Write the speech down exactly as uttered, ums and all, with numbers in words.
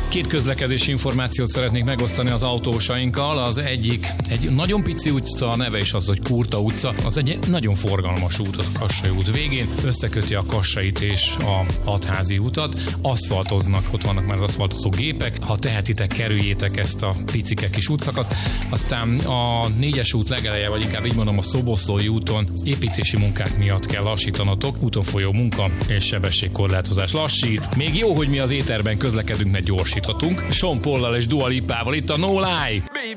Két közlekedési információt szeretnék megosztani az autósainkkal. Az egyik egy nagyon pici utca, a neve is az, hogy Kurta utca. Az egy nagyon forgalmas út a Kassai út végén. Összeköti a Kassait és a Hatházi utat. Aszfaltoznak, ott vannak már az aszfaltozó gépek. Ha tehetitek, kerüljétek ezt a picike kis útszakaszt. Aztán a négyes út legeleje, vagy inkább így mondom a Szoboszlói úton építési munkák miatt kell lassítanatok. Úton folyó munka és sebességkorlátozás lassít. Még jó, hogy mi az éterben közlekedünk, mert gyorsíthatunk. Sean Paullal és Dua Lipával itt a No Lie.